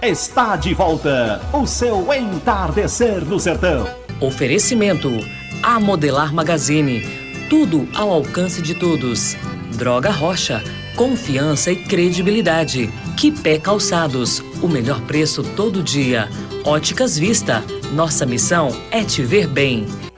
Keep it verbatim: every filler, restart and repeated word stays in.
está de volta. O seu entardecer no sertão. Oferecimento: A Modelar Magazine. Tudo ao alcance de todos. Droga Rocha. Confiança e credibilidade. Quipé Calçados. O melhor preço todo dia. Óticas Vista. Nossa missão é te ver bem.